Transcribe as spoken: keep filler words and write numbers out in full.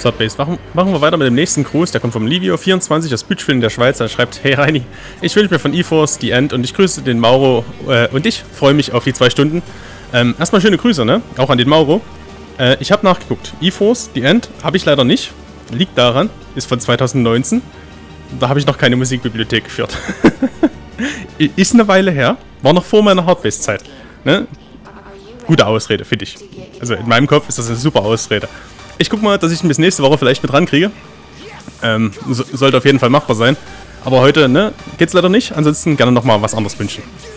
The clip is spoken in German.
Third-Base. Machen, machen wir weiter mit dem nächsten Gruß. Der kommt vom Livio vierundzwanzig aus Bütschwil in der Schweiz. Er schreibt: Hey Reini, ich wünsche mir von eForce die End und ich grüße den Mauro äh, und ich freue mich auf die zwei Stunden. Ähm, erstmal schöne Grüße, ne? Auch an den Mauro. Äh, ich habe nachgeguckt. eForce, die End, habe ich leider nicht. Liegt daran, ist von zweitausendneunzehn. Da habe ich noch keine Musikbibliothek geführt. Ist eine Weile her. War noch vor meiner Hardbase-Zeit. Ne? Gute Ausrede, finde ich. Also in meinem Kopf ist das eine super Ausrede. Ich guck mal, dass ich ihn bis nächste Woche vielleicht mit rankriege. Ähm, so, sollte auf jeden Fall machbar sein. Aber heute, ne, geht's leider nicht. Ansonsten gerne nochmal was anderes wünschen.